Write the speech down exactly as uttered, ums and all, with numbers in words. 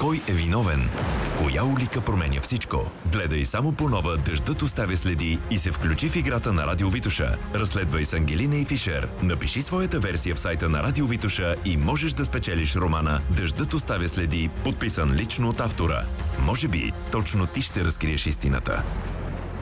Кой е виновен? Коя улика променя всичко? Гледай само по нова "Дъждът оставя следи" и се включи в играта на Радио Витоша. Разследвай с Ангелина и Фишер. Напиши своята версия в сайта на Радио Витоша и можеш да спечелиш романа "Дъждът оставя следи", подписан лично от автора. Може би точно ти ще разкриеш истината.